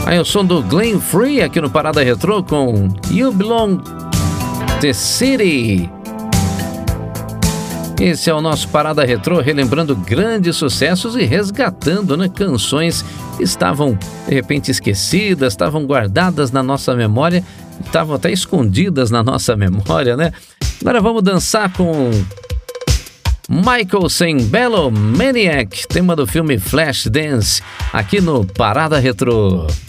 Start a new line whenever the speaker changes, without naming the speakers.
Aí o som do Glenn Free aqui no Parada Retrô com You Belong the City. Esse é o nosso Parada Retrô, relembrando grandes sucessos e resgatando, né, canções que estavam de repente esquecidas, estavam guardadas na nossa memória, estavam até escondidas na nossa memória, né? Agora vamos dançar com Michael Sembello, Maniac, tema do filme Flashdance, aqui no Parada Retrô.